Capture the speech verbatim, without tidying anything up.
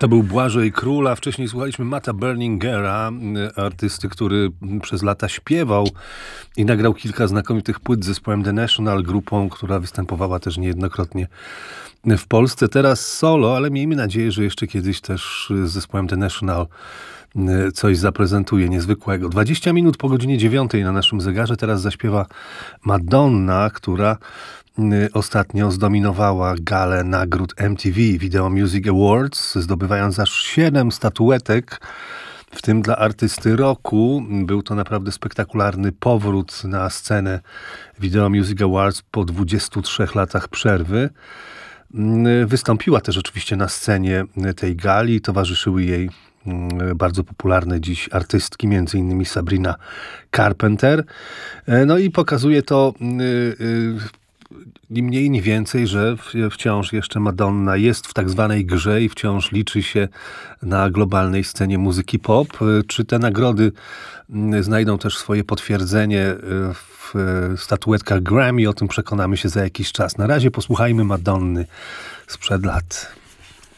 To był Błażej Król, a wcześniej słuchaliśmy Matta Berlingera, artysty, który przez lata śpiewał i nagrał kilka znakomitych płyt z zespołem The National, grupą, która występowała też niejednokrotnie w Polsce. Teraz solo, ale miejmy nadzieję, że jeszcze kiedyś też z zespołem The National coś zaprezentuje niezwykłego. dwadzieścia minut po godzinie dziewiątej na naszym zegarze. Teraz zaśpiewa Madonna, która ostatnio zdominowała galę nagród M T V Video Music Awards, zdobywając aż siedem statuetek, w tym dla artysty roku. Był to naprawdę spektakularny powrót na scenę Video Music Awards po dwudziestu trzech latach przerwy. Wystąpiła też oczywiście na scenie tej gali, towarzyszyły jej bardzo popularne dziś artystki, między innymi Sabrina Carpenter. No i pokazuje to ni mniej, ni więcej, że wciąż jeszcze Madonna jest w tak zwanej grze i wciąż liczy się na globalnej scenie muzyki pop. Czy te nagrody znajdą też swoje potwierdzenie w statuetkach Grammy? O tym przekonamy się za jakiś czas. Na razie posłuchajmy Madonny sprzed lat.